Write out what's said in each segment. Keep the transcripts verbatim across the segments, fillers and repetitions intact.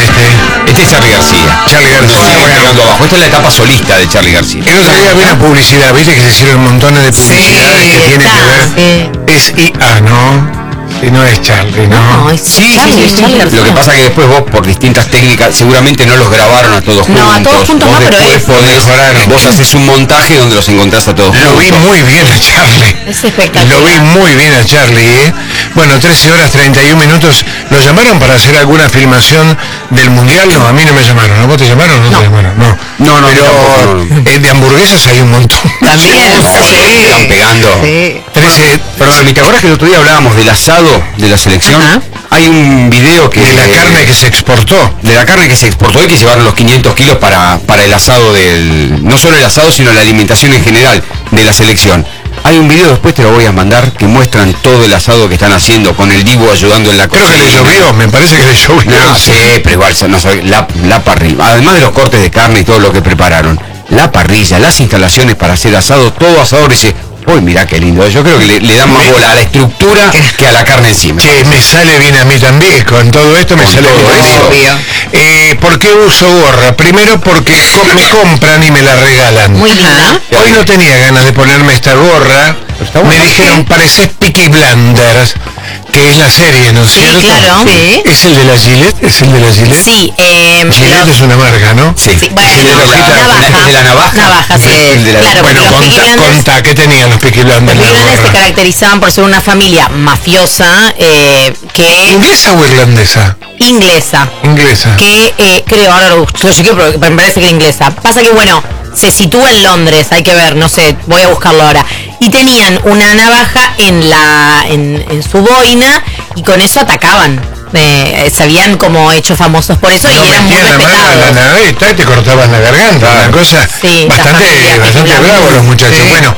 este? Este es Charly García. Charly García. No, Bueno, pegando abajo. Esta es la etapa solista de Charly García. el otro día vi una publicidad, viste que se hicieron montones de publicidades Sí, que tienen está, que ver. sí. Es I A, ¿no? Si no es Charly, ¿no? No, es Sí, Charly, sí, sí, sí. Charly García. Lo que pasa es que después vos, por distintas técnicas, seguramente no los grabaron a todos juntos. No, a todos juntos vos no, pero después es- podés, mejoraron. vos haces un montaje donde los encontrás a todos Lo vi juntos. muy bien a Charly. Es espectacular. Lo vi muy bien a Charly, ¿eh? Bueno, trece horas treinta y un minutos. ¿Lo llamaron para hacer alguna filmación del Mundial? No, a mí no me llamaron. ¿A vos te llamaron o no, No. te llamaron? No. No, no, Pero tampoco, no, no. eh, de hamburguesas hay un montón. También, Están pegando. sí. trece Perdón, ¿te acuerdas que el otro día hablábamos del asado de la selección? Ajá. Hay un video que... de la eh, carne que se exportó. de la carne que se exportó y que llevaron los quinientos kilos para, para el asado del... No solo el asado, sino la alimentación en general de la selección. Hay un video, después te lo voy a mandar, que muestran todo el asado que están haciendo, con el Dibu ayudando en la Creo cocina. que le llovió, me parece que le llovió. No, sí, pero igual, no sabe, la, la parrilla, además de los cortes de carne y todo lo que prepararon, la parrilla, las instalaciones para hacer asado, todo asador dice, uy, mirá qué lindo, yo creo que le, le dan más bola a la estructura que a la carne encima. Che, me sale bien a mí también, con todo esto me Con sale todo bien. eso. Obvio. Eh, ¿Por qué uso gorra? Primero porque co- me compran y me la regalan. Muy linda. Hoy no tenía ganas de ponerme esta gorra. está Me bueno. dijeron, pareces Peaky Blinders, que es la serie, ¿no es Sí, cierto? claro. Sí. ¿Es el de la Gillette? ¿Es el de la Gillette? Sí, eh, Gillette los- es una marca, ¿no? Sí, Sí, bueno, es el de la, navaja. navaja. ¿Es de la navaja? Navaja, sí. El de la- Claro, Bueno, porque los contá, Peaky Blinders- contá, ¿qué tenían los Peaky Blinders Los en la Peaky Blinders se gorra? caracterizaban por ser una familia mafiosa, eh, que ¿Inglesa o irlandesa? inglesa, Inglesa. que eh, creo, ahora lo busco, yo pero me parece que era inglesa. Pasa que bueno, se sitúa en Londres, hay que ver, no sé, voy a buscarlo ahora. Y tenían una navaja en la en, en su boina y con eso atacaban. Eh, se habían como hecho famosos por eso No y eran muy metían la mano a la respetados. naveta y te cortaban la garganta, una cosa Sí, la bastante, familia bastante Peaky bravo Blinders. los muchachos. Sí. Bueno,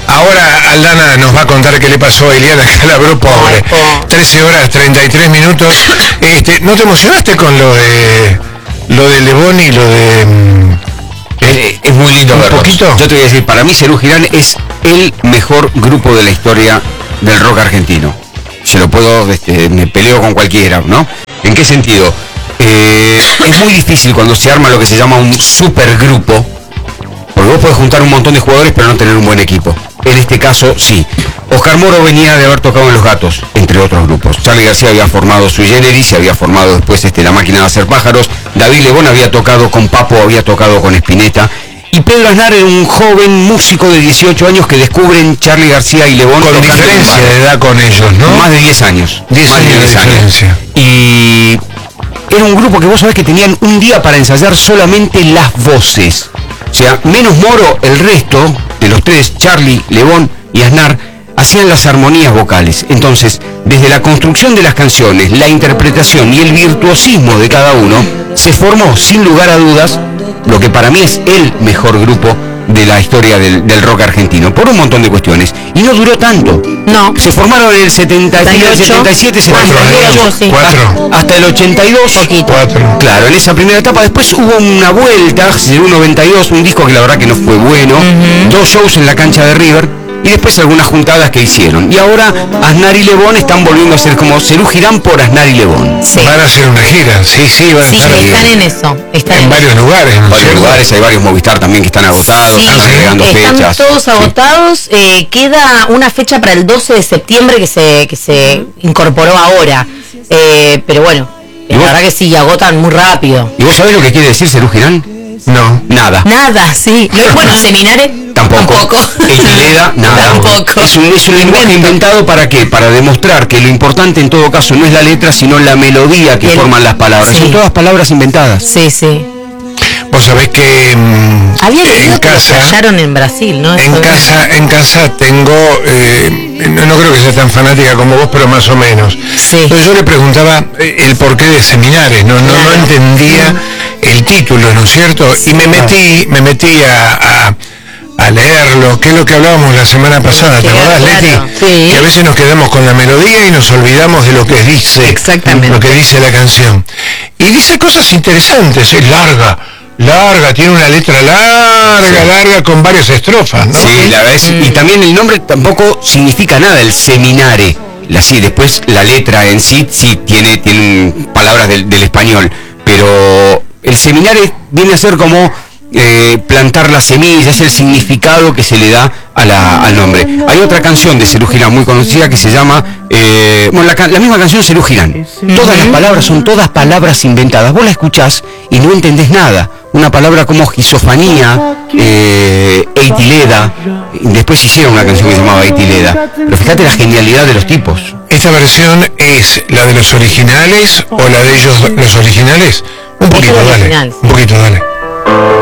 ahora Aldana nos va a contar qué le pasó a Eliana Calabró, pobre. Ay, po. trece horas treinta y tres minutos. Este, ¿no te emocionaste con lo de lo de Lebón y lo de mm, Eh, es muy lindo ¿Un verlos. poquito? Yo te voy a decir, para mí Serú Girán es el mejor grupo de la historia del rock argentino. Se lo puedo, este, me peleo con cualquiera, ¿no? ¿En qué sentido? Eh, es muy difícil cuando se arma lo que se llama un supergrupo, porque vos podés juntar un montón de jugadores pero no tener un buen equipo. En este caso, sí. Oscar Moro venía de haber tocado en Los Gatos, entre otros grupos. Charly García había formado Sui Generis, se había formado después este, La Máquina de Hacer Pájaros. David Lebón había tocado con Papo, había tocado con Spinetta. Y Pedro Aznar era un joven músico de dieciocho años que descubren Charly García y Lebón con tocando diferencia en de bar. edad con ellos, ¿no? Más de diez años. diez Más años de diferencia. Y era un grupo que vos sabés que tenían un día para ensayar solamente las voces. O sea, menos Moro, el resto de los tres, Charly, Lebón y Aznar, hacían las armonías vocales. Entonces, desde la construcción de las canciones, la interpretación y el virtuosismo de cada uno, se formó, sin lugar a dudas, lo que para mí es el mejor grupo de la historia del, del rock argentino, por un montón de cuestiones. Y no duró tanto. No. Se formaron en el setenta, setenta y ocho, setenta y siete, cuatro setenta y ocho, años, sí. cuatro. hasta el ochenta y dos. Poquito. Cuatro. Claro, en esa primera etapa. Después hubo una vuelta, se llegó un noventa y dos, un disco que la verdad que no fue bueno, dos shows en la cancha de River, y después algunas juntadas que hicieron. Y ahora Aznar y Lebón están volviendo a ser como Serú Girán por Aznar y Lebón. Sí, Van a hacer una gira, sí, sí, van a sí, estar están en eso. Están en en varios lugares, ¿no es Varios cierto? lugares, hay varios Movistar también que están agotados, Sí, están agregando están fechas. todos Sí. agotados. Eh, queda una fecha para el doce de septiembre que se que se incorporó ahora. Eh, pero bueno, ¿Y la vos? verdad que sí, agotan muy rápido. ¿Y vos sabés lo que quiere decir Serú Girán? No. Nada. Nada, sí. Lo- bueno, seminares Tampoco. El Tileda, nada. Tampoco. Es un, es un lenguaje inventado para qué? Para demostrar que lo importante en todo caso no es la letra, sino la melodía que El- forman las palabras. sí. Son todas palabras inventadas. Sí, sí. Vos sabés que mm, Había en leído que lo casa, hallaron en Brasil, ¿no? en Eso- casa, en casa tengo, eh, no, no creo que sea tan fanática como vos, pero más o menos. Sí. Entonces yo le preguntaba eh, el porqué de seminares, no, no, no Claro. entendía el título, ¿no es cierto? Y me metí, me metí a, a, a leerlo, que es lo que hablábamos la semana pasada, ¿te Claro, acordás, claro. Leti? Sí. Que a veces nos quedamos con la melodía y nos olvidamos de lo que dice, Exactamente. lo que dice la canción. Y dice cosas interesantes, es larga, larga, tiene una letra larga, larga, con varias estrofas, ¿no? Sí, la verdad es, y también el nombre tampoco significa nada, el seminare. La, sí, después la letra en sí sí tiene, tiene palabras del, del español, pero el seminar es, viene a ser como eh, plantar la semilla, es el significado que se le da a la, al nombre. Hay otra canción de Serú Girán muy conocida que se llama, eh, bueno, la, la misma canción Serú Girán. Todas las palabras son todas palabras inventadas. Vos la escuchás y no entendés nada. Una palabra como gisofanía, eh, eitileda, después hicieron una canción que se llamaba Eitileda, pero fíjate la genialidad de los tipos. ¿Esta versión es la de los originales o la de ellos los originales? Un poquito, dale. Un poquito, dale.